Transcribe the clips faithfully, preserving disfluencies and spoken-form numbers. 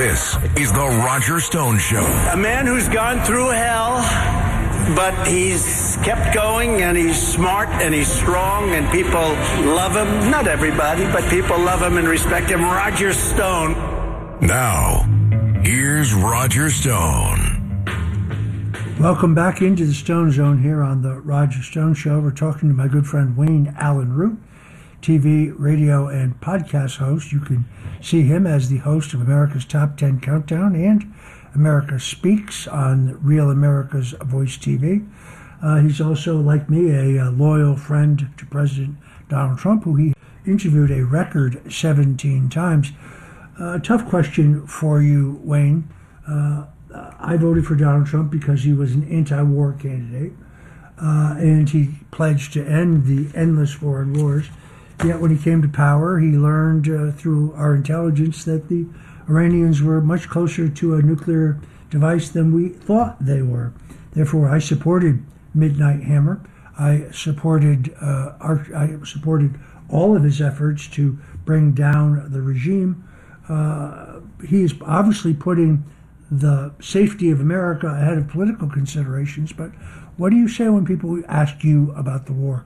This is The Roger Stone Show. A man who's gone through hell, but he's kept going, and he's smart, and he's strong, and people love him. Not everybody, but people love him and respect him. Roger Stone. Now, here's Roger Stone. Welcome back into the Stone Zone here on The Roger Stone Show. We're talking to my good friend Wayne Allyn Root, T V, radio, and podcast host. You can see him as the host of America's Top ten Countdown and America Speaks on Real America's Voice T V. Uh, he's also, like me, a, a loyal friend to President Donald Trump, who he interviewed a record seventeen times. A uh, tough question for you, Wayne. Uh, I voted for Donald Trump because he was an anti-war candidate, uh, and he pledged to end the endless foreign wars. Yet when he came to power, he learned uh, through our intelligence that the Iranians were much closer to a nuclear device than we thought they were. Therefore, I supported Midnight Hammer. I supported uh, our, I supported all of his efforts to bring down the regime. Uh, he is obviously putting the safety of America ahead of political considerations. But what do you say when people ask you about the war?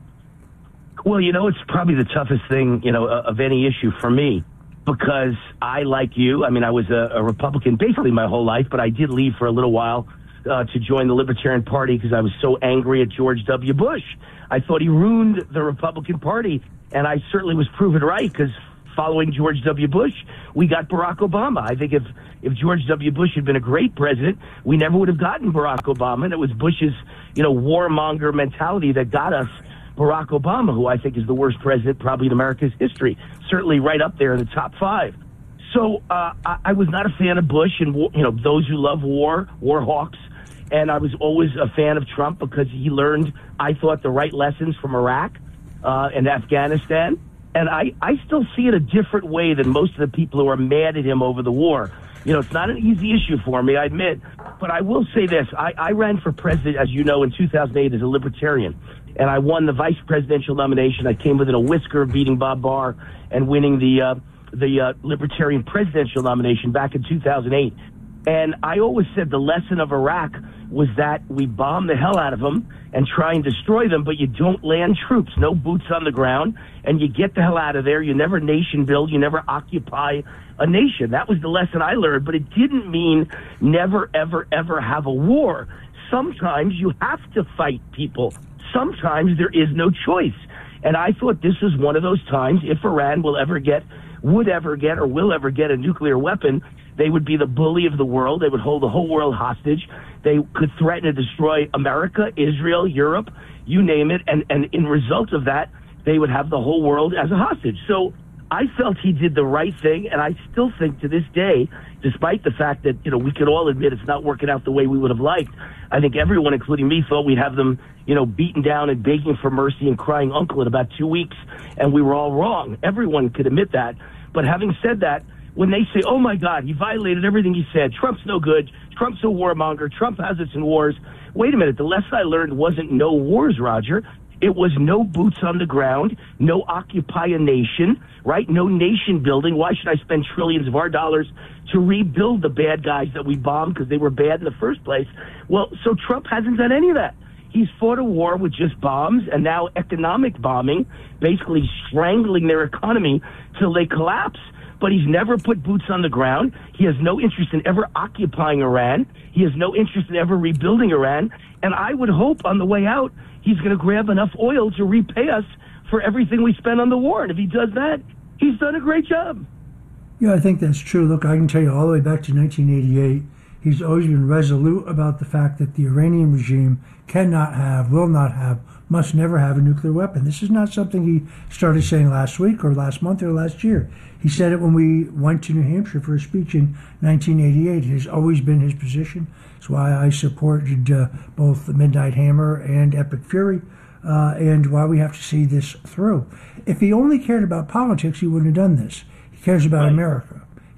Well, you know, it's probably the toughest thing, you know, of any issue for me, because I, like you, I mean, I was a, a Republican basically my whole life, but I did leave for a little while uh, to join the Libertarian Party because I was so angry at George W. Bush. I thought he ruined the Republican Party, and I certainly was proven right, because following George W. Bush, we got Barack Obama. I think if, if George W. Bush had been a great president, we never would have gotten Barack Obama, and it was Bush's, you know, warmonger mentality that got us Barack Obama, who I think is the worst president probably in America's history, certainly right up there in the top five. So uh, I, I was not a fan of Bush and, you know, those who love war, war hawks, and I was always a fan of Trump because he learned, I thought, the right lessons from Iraq uh, and Afghanistan. And I, I still see it a different way than most of the people who are mad at him over the war. You know, it's not an easy issue for me, I admit. But I will say this. I, I ran for president, as you know, in two thousand eight as a Libertarian. And I won the vice presidential nomination. I came within a whisker of beating Bob Barr and winning the uh, the uh, Libertarian presidential nomination back in two thousand eight. And I always said the lesson of Iraq was that we bomb the hell out of them and try and destroy them, but you don't land troops, no boots on the ground, and you get the hell out of there. You never nation build. You never occupy a nation. That was the lesson I learned, but it didn't mean never, ever, ever have a war. Sometimes you have to fight people. Sometimes there is no choice. And I thought this was one of those times, if Iran will ever get, would ever get, or will ever get a nuclear weapon, they would be the bully of the world. They would hold the whole world hostage. They could threaten to destroy America, Israel, Europe, you name it. And, and in result of that, they would have the whole world as a hostage. So I felt he did the right thing. And I still think to this day, despite the fact that, you know, we could all admit it's not working out the way we would have liked, I think everyone, including me, thought we'd have them, you know, beaten down and begging for mercy and crying uncle in about two weeks. And we were all wrong. Everyone could admit that. But having said that, when they say, oh, my God, he violated everything he said, Trump's no good, Trump's a warmonger, Trump has us in wars. Wait a minute. The lesson I learned wasn't no wars, Roger. It was no boots on the ground, no occupy a nation, right? No nation building. Why should I spend trillions of our dollars to rebuild the bad guys that we bombed because they were bad in the first place? Well, so Trump hasn't done any of that. He's fought a war with just bombs and now economic bombing, basically strangling their economy till they collapse. But he's never put boots on the ground. He has no interest in ever occupying Iran. He has no interest in ever rebuilding Iran. And I would hope on the way out, he's going to grab enough oil to repay us for everything we spent on the war. And if he does that, he's done a great job. Yeah, I think that's true. Look, I can tell you all the way back to nineteen eighty-eight, he's always been resolute about the fact that the Iranian regime cannot have, will not have, must never have a nuclear weapon. This is not something he started saying last week or last month or last year. He said it when we went to New Hampshire for a speech in nineteen eighty-eight. It has always been his position. That's why I supported uh, both the Midnight Hammer and Epic Fury, uh, and why we have to see this through. If he only cared about politics, he wouldn't have done this. He cares about right. America. He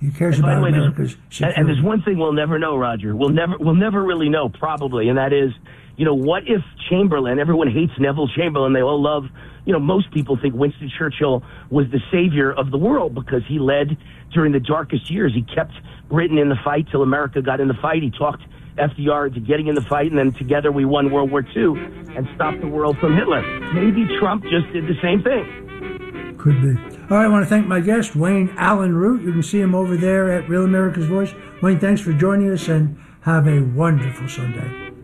He cares And by about the way, there's- America's And, security. and there's one thing we'll never know, Roger. We'll never, we'll never really know, probably, and that is, you know, what if Chamberlain? Everyone hates Neville Chamberlain. They all love, you know, most people think Winston Churchill was the savior of the world because he led during the darkest years. He kept Britain in the fight till America got in the fight. He talked F D R into getting in the fight, and then together we won World War Two and stopped the world from Hitler. Maybe Trump just did the same thing. Could be. All right, I want to thank my guest, Wayne Allyn Root. You can see him over there at Real America's Voice. Wayne, thanks for joining us, and have a wonderful Sunday.